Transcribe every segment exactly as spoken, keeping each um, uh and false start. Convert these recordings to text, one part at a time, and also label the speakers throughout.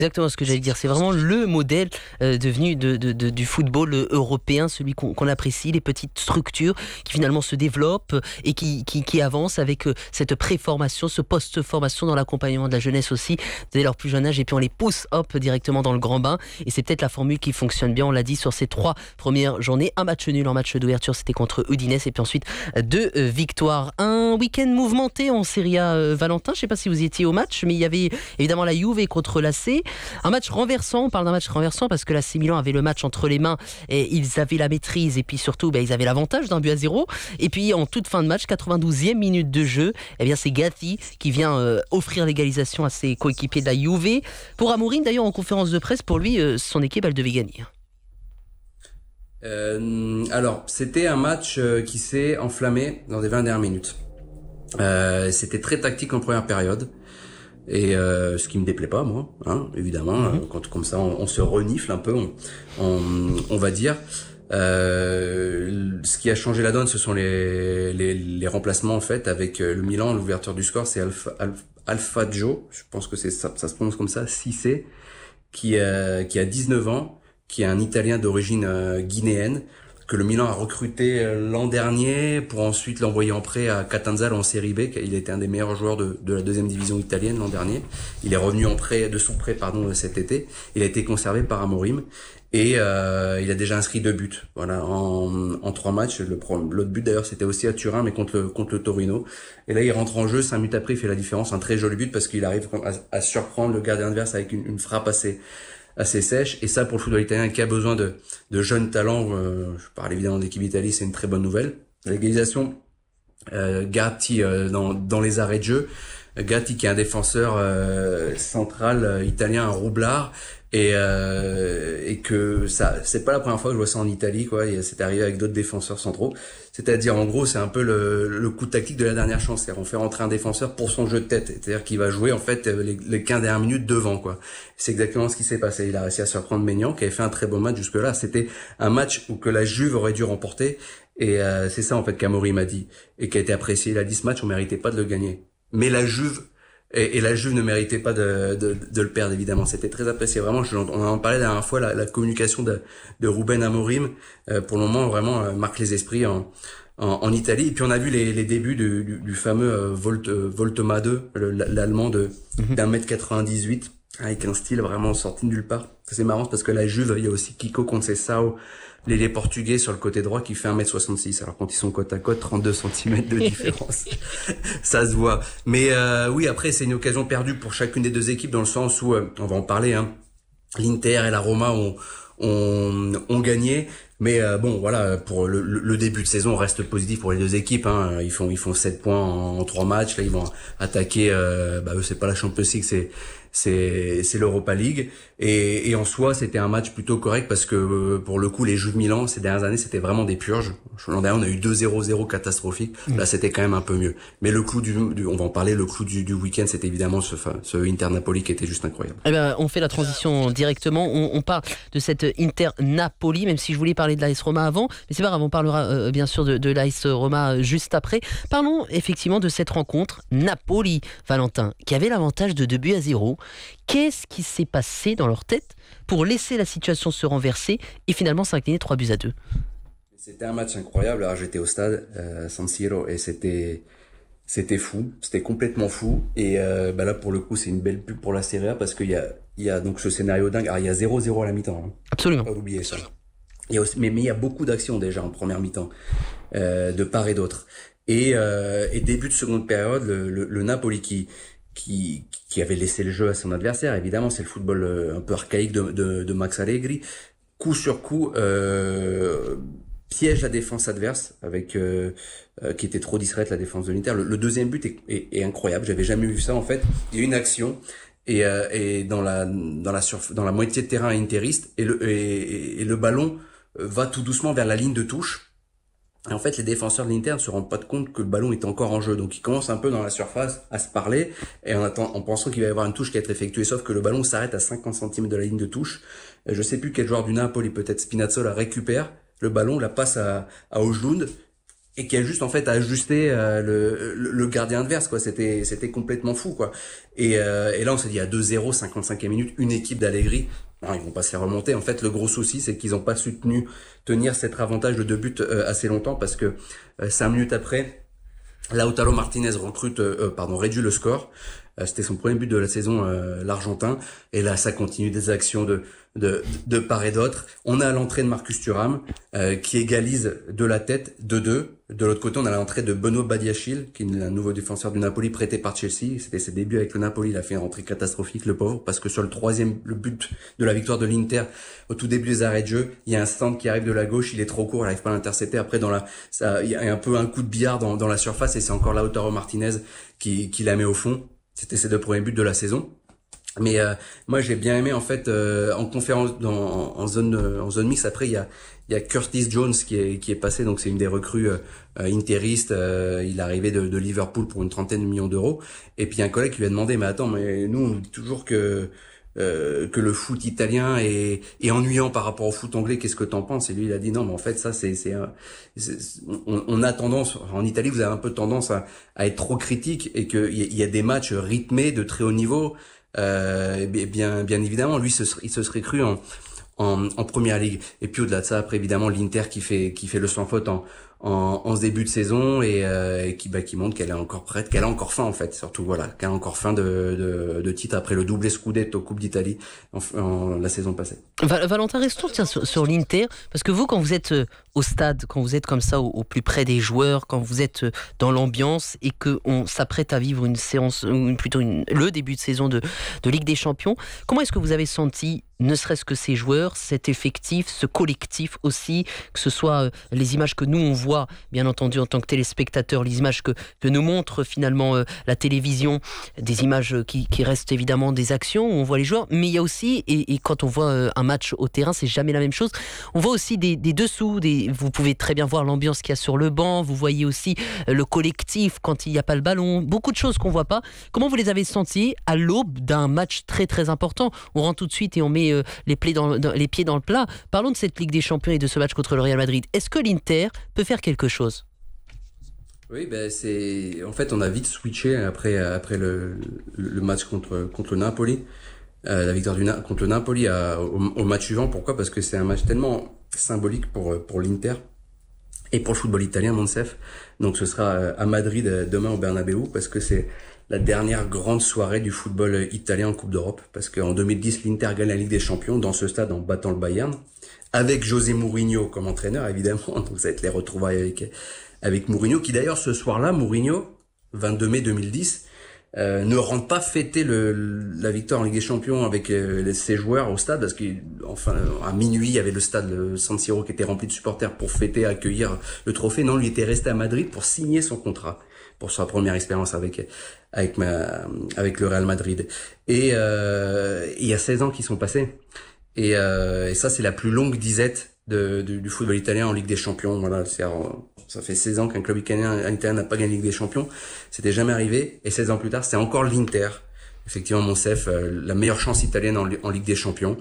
Speaker 1: Exactement ce que j'allais dire, c'est vraiment le modèle euh, devenu de, de, de, du football européen, celui qu'on, qu'on apprécie, les petites structures qui finalement se développent et qui, qui, qui avancent avec euh, cette pré-formation, ce post-formation dans l'accompagnement de la jeunesse aussi, dès leur plus jeune âge, et puis on les pousse hop directement dans le grand bain, et c'est peut-être la formule qui fonctionne bien, on l'a dit, sur ces trois premières journées. Un match nul en match d'ouverture, c'était contre Udinese, et puis ensuite deux euh, victoires. Un week-end mouvementé en Serie A, euh, Valentin, je ne sais pas si vous étiez au match, mais il y avait évidemment la Juve contre l'A C. Un match renversant, on parle d'un match renversant parce que l'A C Milan avait le match entre les mains et ils avaient la maîtrise et puis surtout ben, ils avaient l'avantage d'un but à zéro. Et puis en toute fin de match, quatre-vingt-douzième minute de jeu, eh bien, c'est Gatti qui vient euh, offrir l'égalisation à ses coéquipiers de la Juve. Pour Amorim d'ailleurs en conférence de presse, pour lui, euh, son équipe elle devait gagner.
Speaker 2: Euh, alors c'était un match euh, qui s'est enflammé dans les vingt dernières minutes. Euh, c'était très tactique en première période. Et euh, ce qui me déplaît pas, moi, hein, évidemment, mm-hmm. quand comme ça on, on se renifle un peu, on, on, on va dire. Euh, ce qui a changé la donne, ce sont les, les, les remplacements en fait avec le Milan. L'ouverture du score, c'est Alfa, Alfa, Alfa Joe, je pense que c'est ça, ça se prononce comme ça, Cissé, qui euh, qui a dix-neuf ans, qui est un Italien d'origine euh, guinéenne, que le Milan a recruté l'an dernier pour ensuite l'envoyer en prêt à Catanzaro en Série B. Il a été un des meilleurs joueurs de, de la deuxième division italienne l'an dernier. Il est revenu en prêt, de son prêt pardon cet été. Il a été conservé par Amorim et euh, il a déjà inscrit deux buts. Voilà, en, en trois matchs. Le, l'autre but d'ailleurs c'était aussi à Turin, mais contre le, contre le Torino. Et là il rentre en jeu, cinq minutes après il fait la différence, un très joli but parce qu'il arrive à, à surprendre le gardien adverse avec une, une frappe assez assez sèche, et ça pour le football italien qui a besoin de, de jeunes talents, euh, je parle évidemment d'équipe d'Italie, c'est une très bonne nouvelle. L'égalisation, euh, Gatti euh, dans, dans les arrêts de jeu, Gatti qui est un défenseur euh, central euh, italien, un roublard, et euh, et que ça c'est pas la première fois que je vois ça en Italie quoi, et c'est arrivé avec d'autres défenseurs centraux, c'est-à-dire en gros c'est un peu le, le coup tactique de la dernière chance, c'est-à-dire on fait rentrer un défenseur pour son jeu de tête, c'est-à-dire qu'il va jouer en fait les, les quinze dernières minutes devant quoi. C'est exactement ce qui s'est passé, il a réussi à surprendre Maignan qui avait fait un très bon match jusque là, c'était un match où que la Juve aurait dû remporter, et euh, c'est ça en fait qu'Amorim m'a dit et qui a été apprécié. Il a dit ce match on méritait pas de le gagner, mais la Juve Et, et la Juve ne méritait pas de, de, de le perdre, évidemment. C'était très apprécié. Vraiment, je, on en parlait la dernière fois, la, la communication de, de Ruben Amorim, euh, pour le moment, vraiment, euh, marque les esprits en, en, en Italie. Et puis, on a vu les, les débuts du, du, du fameux euh, Volt, euh, Voltema deux, le, l'allemand de, d'un mètre quatre-vingt-dix-huit, avec un style vraiment sorti de nulle part. C'est marrant parce que la Juve, il y a aussi Kiko Conceição, les, les Portugais sur le côté droit qui fait un mètre soixante-six. Alors quand ils sont côte à côte, trente-deux centimètres de différence. Ça se voit. Mais euh, oui, après, c'est une occasion perdue pour chacune des deux équipes dans le sens où, euh, on va en parler, hein, l'Inter et la Roma ont, ont, ont gagné. Mais euh, bon, voilà, pour le, le, le début de saison reste positif pour les deux équipes. Hein. Ils font ils font sept points en, en trois matchs. Là, ils vont attaquer. Euh, bah eux, c'est pas la Champions League, c'est c'est c'est l'Europa League. Et, et en soi, c'était un match plutôt correct parce que pour le coup, les Juves Milan ces dernières années, c'était vraiment des purges. L'an dernier, on a eu deux zéro zéro catastrophique. Mmh. Là, c'était quand même un peu mieux. Mais le clou du, du on va en parler. Le clou du, du week-end, c'était évidemment ce ce Inter Napoli qui était juste incroyable.
Speaker 1: Eh ben, on fait la transition directement. On, on parle de cette Inter Napoli, même si je voulais parler de l'A S Roma avant, mais c'est pas grave, on parlera euh, bien sûr de, de l'A S Roma juste après. Parlons effectivement de cette rencontre Napoli, Valentin, qui avait l'avantage de deux buts à zéro. Qu'est-ce qui s'est passé dans leur tête pour laisser la situation se renverser et finalement s'incliner trois buts à deux?
Speaker 2: C'était un match incroyable. Alors j'étais au stade euh, San Siro et c'était c'était fou, c'était complètement fou. Et euh, bah là pour le coup c'est une belle pub pour la Serie A parce qu'il y a il y a donc ce scénario dingue. Alors il y a zéro zéro à la mi-temps. Hein.
Speaker 1: Absolument.
Speaker 2: Pas oublier ça. Il y a aussi, mais, mais il y a beaucoup d'actions déjà en première mi-temps, euh, de part et d'autre. Et, euh, et début de seconde période, le, le, le Napoli qui, qui, qui avait laissé le jeu à son adversaire, évidemment, c'est le football euh, un peu archaïque de, de, de Max Allegri. Coup sur coup, euh, piège la défense adverse, avec euh, euh, qui était trop distraite la défense de l'Inter. Le, le deuxième but est, est, est incroyable. J'avais jamais vu ça en fait. Il y a une action. Et, euh, et dans la dans la surf, dans la moitié de terrain interiste et le et, et le ballon va tout doucement vers la ligne de touche. Et en fait, les défenseurs de l'Inter ne se rendent pas compte que le ballon est encore en jeu. Donc, ils commencent un peu dans la surface à se parler et en, attend, en pensant qu'il va y avoir une touche qui va être effectuée. Sauf que le ballon s'arrête à cinquante centimètres de la ligne de touche. Je sais plus quel joueur du Napoli, peut-être Spinazzola, récupère le ballon, la passe à, à Ojlund, et qui a juste en fait ajusté euh, le, le le gardien adverse, quoi. C'était c'était complètement fou, quoi. Et euh, et là on s'est dit à deux zéro, cinquante-cinquième minute, une équipe d'Allegri, non, ils vont pas se faire remonter. En fait, le gros souci, c'est qu'ils ont pas su tenu, tenir cet avantage de deux buts euh, assez longtemps, parce que euh, cinq minutes après, Lautaro Martinez recrute, euh, pardon, réduit le score. Euh, c'était son premier but de la saison, euh, l'Argentin. Et là, ça continue des actions de de, de part et d'autre. On a l'entrée de Marcus Thuram euh, qui égalise de la tête deux deux. De l'autre côté, on a l'entrée de Beno Badiachil, qui est un nouveau défenseur du Napoli prêté par Chelsea. C'était ses débuts avec le Napoli. Il a fait une rentrée catastrophique, le pauvre, parce que sur le troisième, le but de la victoire de l'Inter, au tout début des arrêts de jeu, il y a un centre qui arrive de la gauche, il est trop court, il n'arrive pas à l'intercepter. Après, dans la, ça, il y a un peu un coup de billard dans, dans la surface, et c'est encore Lautaro Martinez qui, qui la met au fond. C'était ses deux premiers buts de la saison. Mais euh, moi j'ai bien aimé en fait euh, en conférence dans, en, en zone euh, en zone mixte. Après il y a il y a Curtis Jones qui est qui est passé, donc c'est une des recrues euh, interistes. Euh, il est arrivé de, de Liverpool pour une trentaine de millions d'euros. Et puis il y a un collègue qui lui a demandé, mais attends, mais nous on dit toujours que euh, que le foot italien est, est ennuyant par rapport au foot anglais. Qu'est-ce que t'en penses? Et lui il a dit non, mais en fait ça c'est c'est, c'est on, on a tendance en Italie, vous avez un peu tendance à, à être trop critique, et que il y, y a des matchs rythmés de très haut niveau. Euh, bien, bien évidemment, lui, se, il se serait cru en, en, en première ligue. Et puis au-delà de ça, après évidemment, l'Inter qui fait, qui fait le sans faute en, en, en ce début de saison, et, euh, et qui, bah, qui montre qu'elle est encore prête, qu'elle a encore faim en fait, surtout voilà, qu'elle a encore faim de, de, de titre après le doublé Scudetto Coupe d'Italie en, en la saison passée.
Speaker 1: Valentin, restons tiens, sur, sur l'Inter, parce que vous, quand vous êtes au stade, quand vous êtes comme ça au, au plus près des joueurs, quand vous êtes dans l'ambiance et qu'on s'apprête à vivre une séance, ou plutôt une, le début de saison de, de Ligue des Champions, comment est-ce que vous avez senti, ne serait-ce que ces joueurs, cet effectif, ce collectif aussi, que ce soit les images que nous on voit, bien entendu en tant que téléspectateurs, les images que, que nous montre finalement euh, la télévision, des images qui, qui restent évidemment des actions où on voit les joueurs, mais il y a aussi, et, et quand on voit euh, un match au terrain, c'est jamais la même chose, on voit aussi des, des dessous, des, vous pouvez très bien voir l'ambiance qu'il y a sur le banc, vous voyez aussi euh, le collectif quand il n'y a pas le ballon, beaucoup de choses qu'on voit pas. Comment vous les avez sentis à l'aube d'un match très très important? On rentre tout de suite et on met euh, les, pieds dans, dans, les pieds dans le plat. Parlons de cette Ligue des Champions et de ce match contre le Real Madrid. Est-ce que l'Inter peut faire quelque chose?
Speaker 2: Oui, ben c'est en fait on a vite switché après après le le match contre contre le Napoli, euh, la victoire du Na- contre le Napoli à, au, au match suivant. Pourquoi? Parce que c'est un match tellement symbolique pour pour l'Inter et pour le football italien, Monsef. Donc ce sera à Madrid demain au Bernabéu, parce que c'est la dernière grande soirée du football italien en Coupe d'Europe, parce qu'en deux mille dix l'Inter gagne la Ligue des Champions dans ce stade en battant le Bayern, avec José Mourinho comme entraîneur évidemment. Donc ça va être les retrouvailles avec avec Mourinho, qui d'ailleurs ce soir-là, Mourinho, vingt-deux mai deux mille dix, euh, ne rentre pas fêter le, la victoire en Ligue des Champions avec euh, ses joueurs au stade, parce qu'enfin à minuit il y avait le stade le San Siro qui était rempli de supporters pour fêter, accueillir le trophée. Non, lui était resté à Madrid pour signer son contrat pour sa première expérience avec avec ma avec le Real Madrid. Et euh, il y a seize ans qui sont passés, et, euh, et ça c'est la plus longue disette de, de, du football italien en Ligue des Champions. Voilà, c'est ça fait seize ans qu'un club italien, italien n'a pas gagné la Ligue des Champions. C'était jamais arrivé. Et seize ans plus tard, c'est encore l'Inter. Effectivement, Monsef, euh, la meilleure chance italienne en, en Ligue des Champions.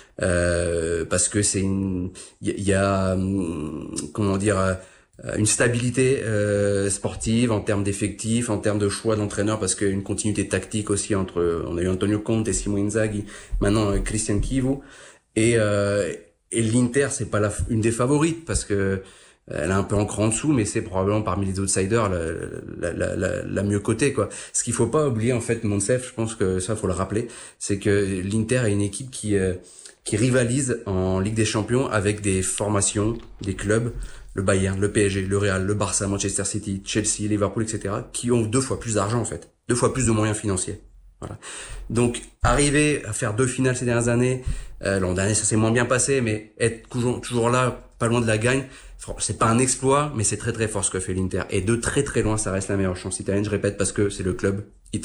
Speaker 2: Euh, parce que c'est une, il y, y a, comment dire, euh, une stabilité euh, sportive en termes d'effectifs, en termes de choix d'entraîneur, parce qu'une continuité tactique aussi entre, on a eu Antonio Conte et Simone Inzaghi, maintenant euh, Christian Chivu. Et, euh, et l'Inter, c'est pas la, une des favorites, parce que elle est un peu encore en dessous, mais c'est probablement parmi les outsiders la, la, la, la, la mieux cotée, quoi. Ce qu'il faut pas oublier, en fait, Monsef, je pense que ça, faut le rappeler, c'est que l'Inter est une équipe qui, euh, qui rivalise en Ligue des Champions avec des formations, des clubs, le Bayern, le P S G, le Real, le Barça, Manchester City, Chelsea, Liverpool, et cetera, qui ont deux fois plus d'argent, en fait. Deux fois plus de moyens financiers. Voilà. Donc, arriver à faire deux finales ces dernières années, euh, l'an dernier, ça s'est moins bien passé, mais être toujours, toujours là, pas loin de la gagne, c'est pas un exploit, mais c'est très très fort ce que fait l'Inter. Et de très très loin, ça reste la meilleure chance italienne, je répète, parce que c'est le club italien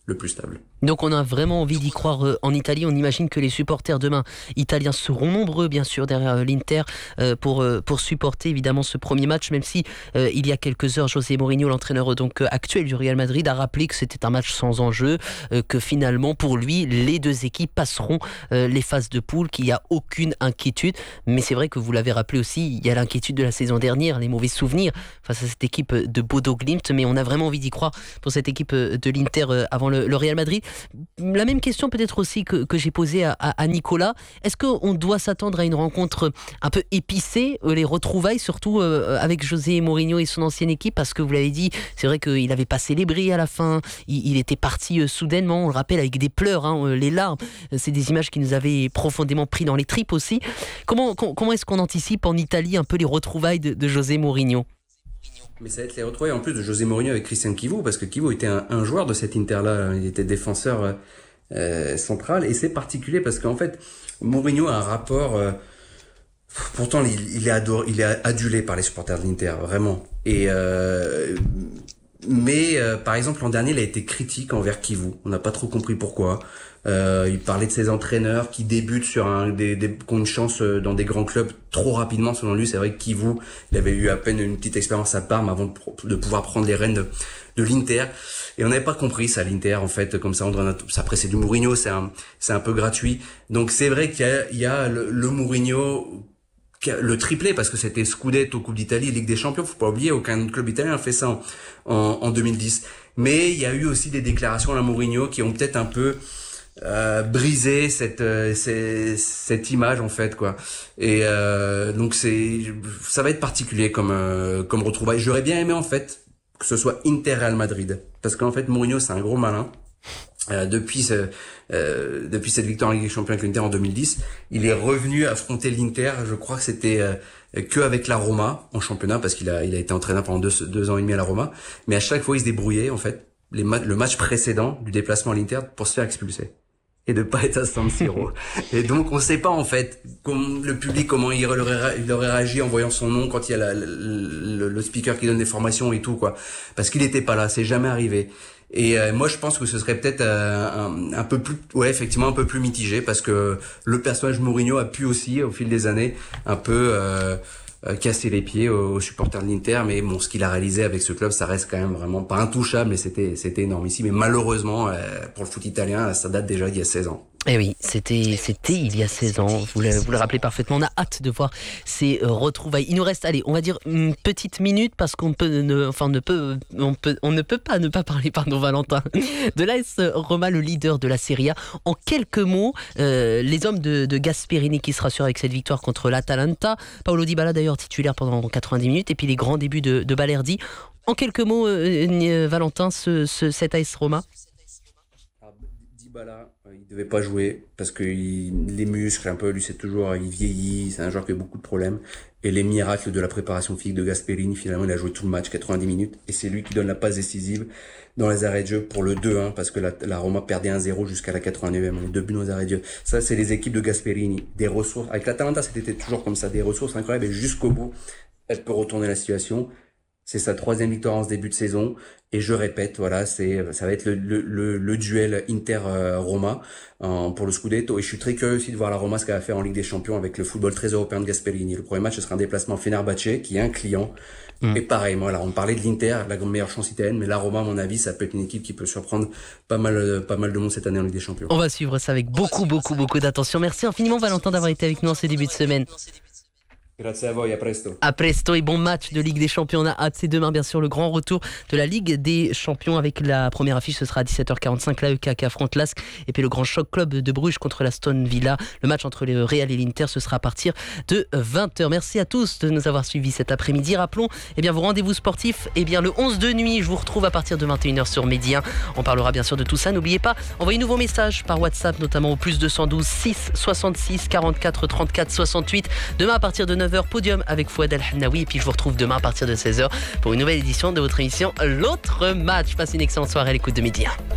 Speaker 2: le plus stable.
Speaker 1: Donc on a vraiment envie d'y croire euh, en Italie. On imagine que les supporters demain italiens seront nombreux, bien sûr, derrière euh, l'Inter euh, pour, euh, pour supporter évidemment ce premier match, même si euh, il y a quelques heures, José Mourinho, l'entraîneur donc euh, actuel du Real Madrid, a rappelé que c'était un match sans enjeu, euh, que finalement pour lui les deux équipes passeront euh, les phases de poule, qu'il n'y a aucune inquiétude. Mais c'est vrai que vous l'avez rappelé aussi, il y a l'inquiétude de la saison dernière, les mauvais souvenirs face à cette équipe de Bodo Glimt, mais on a vraiment envie d'y croire pour cette équipe de l'Inter euh, avant le, le Real Madrid. La même question peut-être aussi que, que j'ai posée à, à Nicolas. Est-ce qu'on doit s'attendre à une rencontre un peu épicée, les retrouvailles, surtout euh, avec José Mourinho et son ancienne équipe? Parce que vous l'avez dit, c'est vrai qu'il n'avait pas célébré à la fin, il, il était parti euh, soudainement, on le rappelle, avec des pleurs, hein, euh, les larmes. C'est des images qui nous avaient profondément pris dans les tripes aussi. Comment, com- comment est-ce qu'on anticipe en Italie un peu les retrouvailles de, de José Mourinho?
Speaker 2: Mais ça va être les retrouvailles en plus de José Mourinho avec Christian Chivu, parce que Chivu était un, un joueur de cet Inter-là, il était défenseur euh, central, et c'est particulier parce qu'en fait, Mourinho a un rapport, euh, pourtant il, il, est adoré, il est adulé par les supporters de l'Inter, vraiment. Et euh, mais euh, par exemple l'an dernier, il a été critique envers Chivu, on n'a pas trop compris pourquoi. Euh, il parlait de ses entraîneurs qui débutent sur un, des, des, qui ont une chance dans des grands clubs trop rapidement selon lui. C'est vrai que Chivu, il avait eu à peine une petite expérience à Parme avant de, de pouvoir prendre les rênes de, de l'Inter. Et on n'avait pas compris ça, l'Inter, en fait, comme ça, on, ça après c'est du Mourinho, c'est un, c'est un peu gratuit. Donc c'est vrai qu'il y a, il y a le, le Mourinho, le triplé, parce que c'était Scudetto, Coupe d'Italie, Ligue des Champions, faut pas oublier, aucun club italien a fait ça en, en, en deux mille dix. Mais il y a eu aussi des déclarations à la Mourinho qui ont peut-être un peu Euh, briser cette euh, c'est, cette image en fait quoi, et euh, donc c'est ça va être particulier comme euh, comme retrouvaille. J'aurais bien aimé en fait que ce soit Inter Real Madrid, parce qu'en fait Mourinho c'est un gros malin. Euh, depuis ce, euh, depuis cette victoire en Ligue des Champions avec l'Inter en deux mille dix, il est revenu affronter l'Inter. Je crois que c'était euh, que avec la Roma en championnat, parce qu'il a il a été entraîneur pendant deux deux ans et demi à la Roma, mais à chaque fois il se débrouillait en fait les ma- le match précédent du déplacement à l'Inter pour se faire expulser et de pas être à San Siro. Et donc on sait pas en fait comme le public, comment il aurait, il aurait réagi en voyant son nom quand il y a la, le, le speaker qui donne des formations et tout quoi, parce qu'il était pas là, c'est jamais arrivé. Et euh, moi je pense que ce serait peut-être euh, un, un peu plus, ouais effectivement un peu plus mitigé, parce que le personnage Mourinho a pu aussi au fil des années un peu euh, euh, casser les pieds aux, aux supporters de l'Inter, mais bon, ce qu'il a réalisé avec ce club, ça reste quand même vraiment pas intouchable, et c'était c'était énorme ici. Mais malheureusement, euh, pour le foot italien, ça date déjà d'il y a seize ans.
Speaker 1: Eh oui, c'était, c'était il y a seize ans, vous le, vous le rappelez parfaitement. On a hâte de voir ces euh, retrouvailles. Il nous reste, allez, on va dire une petite minute, parce qu'on peut ne, enfin, ne peut, on peut, on ne peut pas ne pas parler, pardon, Valentin, de l'A S Roma, le leader de la Serie A. En quelques mots, euh, les hommes de, de Gasperini qui se rassurent avec cette victoire contre l'Atalanta. Paolo Dybala d'ailleurs titulaire pendant quatre-vingt-dix minutes, et puis les grands débuts de, de Balerdi. En quelques mots, euh, euh, Valentin, ce, ce, cet A S Roma.
Speaker 2: Dybala, il devait pas jouer parce que il, les muscles un peu, lui c'est toujours, il vieillit, c'est un joueur qui a beaucoup de problèmes. Et les miracles de la préparation physique de Gasperini, finalement il a joué tout le match, quatre-vingt-dix minutes, et c'est lui qui donne la passe décisive dans les arrêts de jeu pour le deux un, parce que la, la Roma perdait un zéro jusqu'à la quatre-vingt-neuvième, les deux buts dans les arrêts de jeu. Ça c'est les équipes de Gasperini, des ressources. Avec l'Atalanta c'était toujours comme ça, des ressources incroyables, et jusqu'au bout elle peut retourner la situation. C'est sa troisième victoire en ce début de saison, et je répète, voilà, c'est ça va être le le le, le duel Inter-Roma euh, pour le Scudetto, et je suis très curieux aussi de voir la Roma ce qu'elle va faire en Ligue des Champions avec le football très européen de Gasperini. Le premier match ce sera un déplacement à Fenerbahçe, qui est un client, mmh. et pareil, voilà, on parlait de l'Inter, la meilleure chance italienne, mais la Roma, à mon avis, ça peut être une équipe qui peut surprendre pas mal pas mal de monde cette année en Ligue des Champions.
Speaker 1: On va suivre ça avec beaucoup beaucoup beaucoup d'attention. Merci infiniment Valentin d'avoir été avec nous en ce début de semaine.
Speaker 2: Grazie a voi, a presto.
Speaker 1: A presto, et bon match de Ligue des Champions. On a hâte, c'est demain bien sûr le grand retour de la Ligue des Champions, avec la première affiche, ce sera à dix-sept heures quarante-cinq, l'A E K qui affronte l'A S K, et puis le grand choc club de Bruges contre l'Aston Villa. Le match entre le Real et l'Inter, ce sera à partir de vingt heures. Merci à tous de nous avoir suivis cet après-midi. Rappelons, eh bien, vos rendez-vous sportifs, eh bien, le onze de nuit, je vous retrouve à partir de vingt et une heures sur Média. On parlera bien sûr de tout ça. N'oubliez pas, envoyez-nous vos messages par WhatsApp, notamment au plus deux cent douze six soixante-six quarante-quatre trente-quatre soixante-huit. Demain à partir de neuf heures, podium avec Fouad El-Hamnaoui, et puis je vous retrouve demain à partir de seize heures pour une nouvelle édition de votre émission L'autre match. Passez une excellente soirée à l'écoute de Média.